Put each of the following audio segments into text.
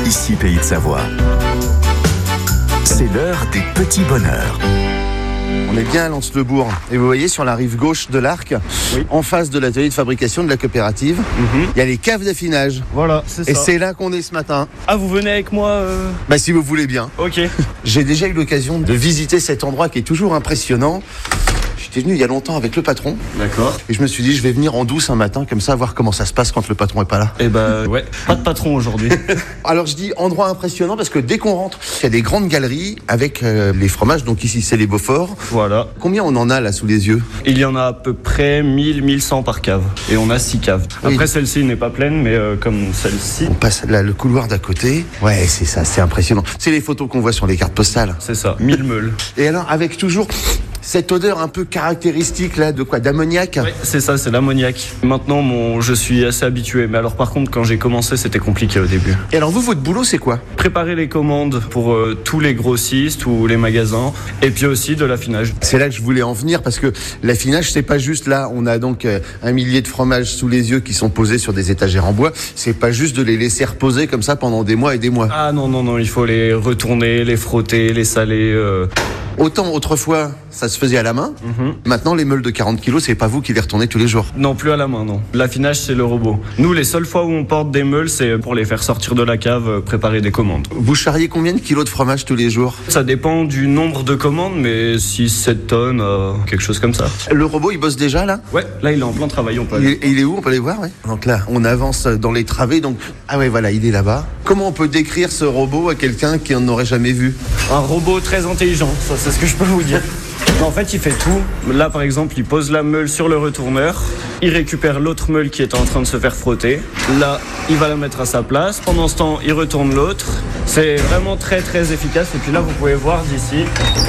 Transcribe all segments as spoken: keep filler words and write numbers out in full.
Ici Pays de Savoie. C'est l'heure des petits bonheurs. On est bien à Lens-le-Bourg et vous voyez sur la rive gauche de l'Arc, oui. En face de l'atelier de fabrication de la coopérative, il mm-hmm. y a les caves d'affinage. Voilà, c'est ça. Et c'est là qu'on est ce matin. Ah, vous venez avec moi euh... Bah si vous voulez bien. Ok. J'ai déjà eu l'occasion de visiter cet endroit qui est toujours impressionnant. J'étais venu il y a longtemps avec le patron. D'accord. Et je me suis dit, je vais venir en douce un matin, comme ça, voir comment ça se passe quand le patron est pas là. Eh bah, ouais, pas de patron aujourd'hui. Alors, je dis endroit impressionnant parce que dès qu'on rentre, il y a des grandes galeries avec euh, les fromages. Donc ici, c'est les Beauforts. Voilà. Combien on en a là sous les yeux? Il y en a à peu près mille, mille cent par cave. Et on a six caves. Après, oui. Celle-ci n'est pas pleine, mais euh, comme celle-ci. On passe là, le couloir d'à côté. Ouais, c'est ça, c'est impressionnant. C'est les photos qu'on voit sur les cartes postales. C'est ça, mille meules. Et alors, avec toujours cette odeur un peu caractéristique là, de quoi? D'ammoniac? Oui, c'est ça, c'est l'ammoniac. Maintenant, mon, je suis assez habitué. Mais alors par contre, quand j'ai commencé, c'était compliqué au début. Et alors vous, votre boulot, c'est quoi? Préparer les commandes pour euh, tous les grossistes ou les magasins. Et puis aussi de l'affinage. C'est là que je voulais en venir parce que l'affinage, c'est pas juste là. On a donc euh, un millier de fromages sous les yeux qui sont posés sur des étagères en bois. C'est pas juste de les laisser reposer comme ça pendant des mois et des mois. Ah non, non, non, il faut les retourner, les frotter, les saler... Euh... Autant autrefois, ça se faisait à la main. Mm-hmm. Maintenant, les meules de quarante kilos, c'est pas vous qui les retournez tous les jours. Non, plus à la main, non. L'affinage, c'est le robot. Nous, les seules fois où on porte des meules, c'est pour les faire sortir de la cave, préparer des commandes. Vous charriez combien de kilos de fromage tous les jours? Ça dépend du nombre de commandes, mais six sept tonnes, euh, quelque chose comme ça. Le robot, il bosse déjà, là? Ouais, là, il est en plein travail, on peut aller. Il est, il est où? On peut aller voir, ouais. Donc là, on avance dans les travées, donc... Ah ouais, voilà, il est là-bas. Comment on peut décrire ce robot à quelqu'un qui en aurait jamais vu? Un robot très intelligent, ça, c'est ce que je peux vous dire. En fait, il fait tout. Là, par exemple, il pose la meule sur le retourneur. Il récupère l'autre meule qui est en train de se faire frotter. Là, il va la mettre à sa place. Pendant ce temps, il retourne l'autre. C'est vraiment très, très efficace. Et puis là, vous pouvez voir d'ici,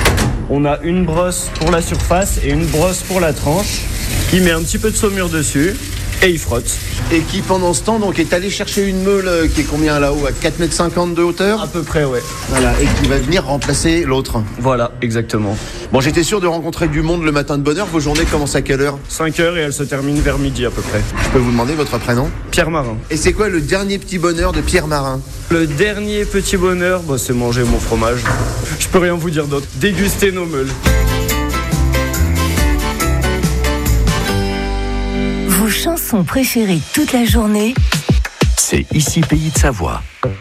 on a une brosse pour la surface et une brosse pour la tranche. Il met un petit peu de saumure dessus et il frotte. Et qui, pendant ce temps, donc, est allé chercher une meule qui est combien là-haut? À quatre mètres cinquante de hauteur? À peu près, ouais. Voilà, et qui va venir remplacer l'autre. Voilà, exactement. Bon, j'étais sûr de rencontrer du monde le matin de bonne heure. Vos journées commencent à quelle heure? cinq heures et elles se terminent vers midi à peu près. Je peux vous demander votre prénom? Pierre Marin. Et c'est quoi le dernier petit bonheur de Pierre Marin? Le dernier petit bonheur, bah, c'est manger mon fromage. Je peux rien vous dire d'autre. Déguster nos meules. Vos chansons préférées toute la journée, c'est Ici Pays de Savoie.